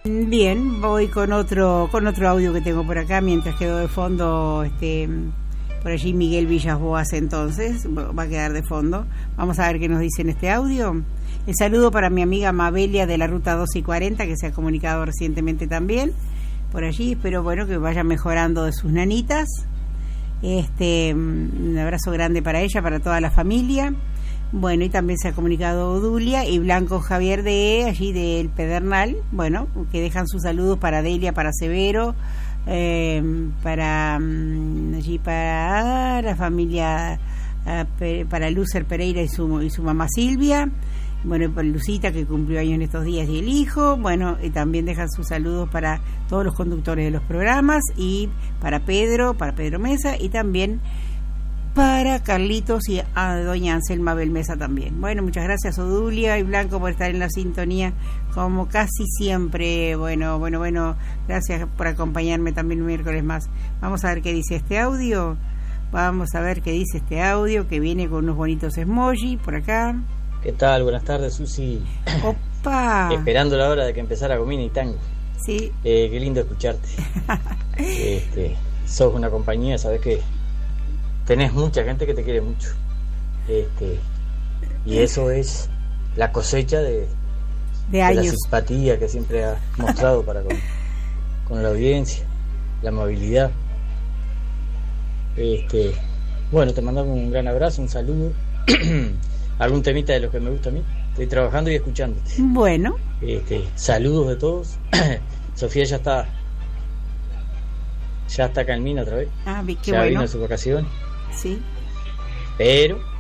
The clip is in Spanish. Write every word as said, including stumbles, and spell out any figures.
Bien, voy con otro con otro audio que tengo por acá, mientras quedó de fondo este por allí Miguel Villas Boas, entonces va a quedar de fondo. Vamos a ver qué nos dice en este audio. El saludo para mi amiga Mabelia de la ruta doce y cuarenta, que se ha comunicado recientemente también por allí. Espero, bueno, que vaya mejorando de sus nanitas. Este, un abrazo grande para ella, para toda la familia. Bueno, y también se ha comunicado Odulia y Blanco Javier de allí del Pedernal, bueno, que dejan sus saludos para Delia, para Severo, eh, para um, allí para la familia, uh, para Lucer Pereira y su, y su mamá Silvia, bueno, y para Lucita, que cumplió años en estos días, y el hijo, bueno, y también dejan sus saludos para todos los conductores de los programas, y para Pedro, para Pedro Mesa, y también para Carlitos y a doña Anselma Belmesa también. Bueno, muchas gracias Odulia y Blanco por estar en la sintonía como casi siempre. Bueno, bueno, bueno, gracias por acompañarme también un miércoles más. Vamos a ver qué dice este audio. Vamos a ver qué dice este audio, que viene con unos bonitos emojis por acá. ¿Qué tal? Buenas tardes, Susi. ¡Opa! Esperando la hora de que empezara Gomina y Tango. Sí. Eh, qué lindo escucharte. este, sos una compañía, sabes que tenés mucha gente que te quiere mucho, este, y eso es la cosecha de, de, años. de la simpatía que siempre has mostrado para con, con la audiencia, la amabilidad. Este, bueno, te mandamos un gran abrazo, un saludo, algún temita de los que me gusta a mí. Estoy trabajando y escuchándote. Bueno. Este, saludos de todos. Sofía ya está, ya está calmina otra vez. Ah, qué ya bueno. vino a su vacación. Sí. Pero